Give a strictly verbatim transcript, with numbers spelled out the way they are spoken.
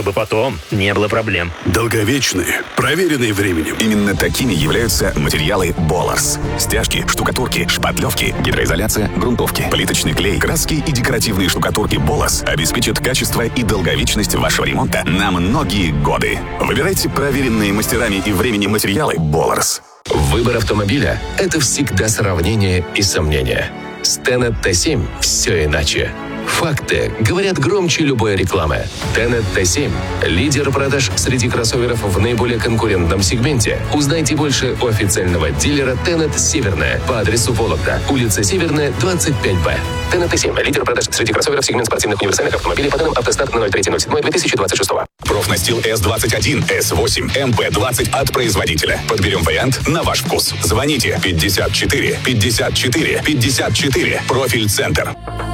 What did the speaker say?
чтобы потом не было проблем. Долговечные, проверенные временем. Именно такими являются материалы Болларс. Стяжки, штукатурки, шпатлевки, гидроизоляция, грунтовки, плиточный клей, краски и декоративные штукатурки Болларс обеспечат качество и долговечность вашего ремонта на многие годы. Выбирайте проверенные мастерами и временем материалы Болларс. Выбор автомобиля – это всегда сравнение и сомнения. С Тенет Т семь все иначе. Факты говорят громче любой рекламы. Тенет Т семь – лидер продаж среди кроссоверов в наиболее конкурентном сегменте. Узнайте больше у официального дилера Тенет Северная по адресу Вологда, улица Северная, двадцать пять Б. Тенет Т семь – лидер продаж среди кроссоверов сегмент спортивных универсальных автомобилей по данным Автостат на ноль три ноль семь две тысячи двадцать шестого. Профнастил С двадцать один, С восемь, М П двадцать от производителя. Подберем вариант на ваш вкус. Звоните пятьдесят четыре пятьдесят четыре пятьдесят четыре. Профиль Центр.